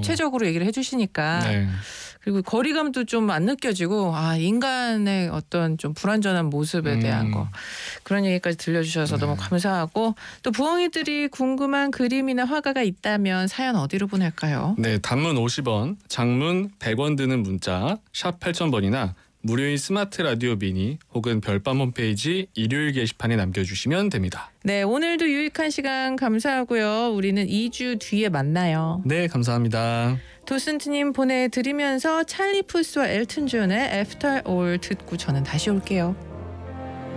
구체적으로 얘기를 해주시니까 네. 그리고 거리감도 좀 안 느껴지고 인간의 어떤 좀 불완전한 모습에 대한 거 그런 얘기까지 들려주셔서 너무 감사하고 또 부엉이들이 궁금한 그림이나 화가가 있다면 사연 어디로 보낼까요? 네, 단문 50원, 장문 100원 드는 문자 샵 8000번이나 무료인 스마트 라디오 미니 혹은 별밤 홈페이지 일요일 게시판에 남겨주시면 됩니다. 네, 오늘도 유익한 시간 감사하고요. 우리는 2주 뒤에 만나요. 네, 감사합니다. 도슨트님 보내드리면서 찰리 푸스와 엘튼 존의 After All 듣고 저는 다시 올게요.